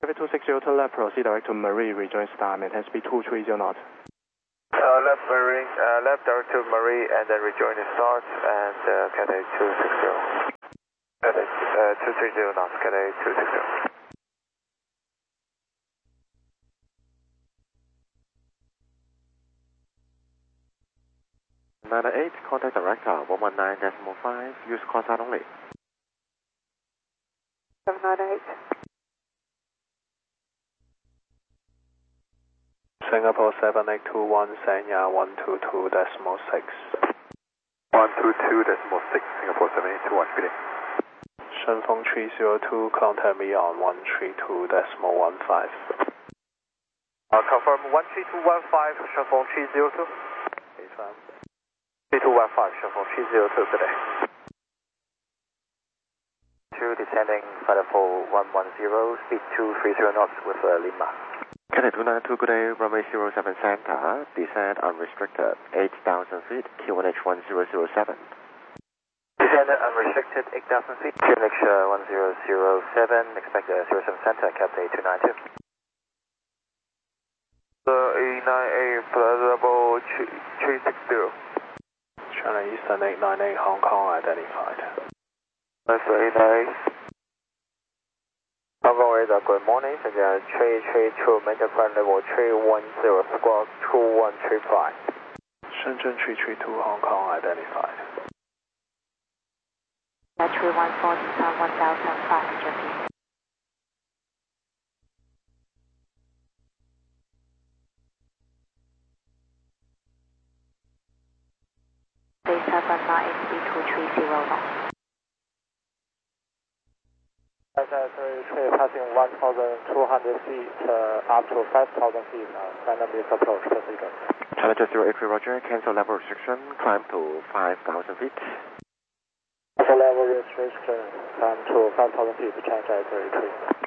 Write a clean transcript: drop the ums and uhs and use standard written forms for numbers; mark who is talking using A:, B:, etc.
A: 260 to left, proceed direct to Marie, rejoin star, maintain speed 230 knots.
B: Left Marie, left direct to Marie, and then rejoin the start, and Cathay 260. Cathay 230 knots, Cathay 260.
C: 98, contact director 119.5, use call sign only.
D: 798.
A: Singapore 7821, Sanya 122.6.
B: 122.6, Singapore 7821, good day.
A: Shenfeng 302, contact me on 132.15.
B: Confirm 13215, Shenfeng 302. 3215, Shenfeng 302, good day. 2 descending, Flight 4110, speed 230 knots with Lima.
C: Cathay 292, good day, runway 07 center, descend unrestricted, 8,000 feet, QNH 1007.
B: Descend unrestricted, 8,000 feet, QNH 1007, expect 07 center, Cathay 292. 898, flight level 360.
A: China Eastern 898, Hong Kong identified.
B: That's 898. Hong Kong radar, good morning. 现在 332 maintain flight level 310 squawk 2135.
A: Shenzhen 332, Hong Kong identified.
D: 314, descend 1,500 feet. Base 798, speed 230 knots.
B: Passing 1,200 feet up to 5,000 feet, dynamic approach procedure.
C: Challenger 083, roger, cancel level restriction, climb to 5,000 feet.
B: Level restriction, climb to 5,000 feet, Challenger 083.